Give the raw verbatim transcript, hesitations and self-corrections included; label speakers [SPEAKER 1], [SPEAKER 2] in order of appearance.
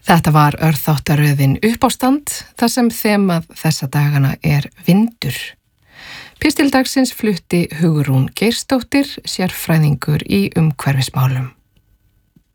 [SPEAKER 1] Þetta var örþáttaröðin Uppástand, þar sem þemað þessa dagana er vindur. Pistil dagsins flutti Hugrún Geirsdóttir, sérfræðingur í umhverfismálum.